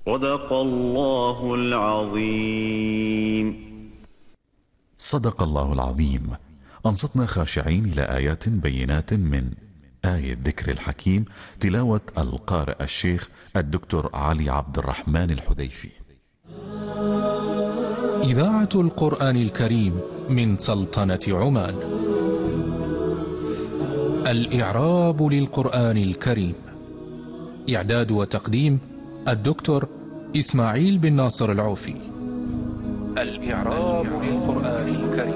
صدق الله العظيم. صدق الله العظيم. أنصتنا خاشعين إلى آيات بينات من آية ذكر الحكيم، تلاوة القارئ الشيخ الدكتور علي عبد الرحمن الحذيفي. إذاعة القرآن الكريم من سلطنة عمان. الإعراب للقرآن الكريم. إعداد وتقديم الدكتور إسماعيل بن ناصر العوفي. الإعراب للقرآن الكريم.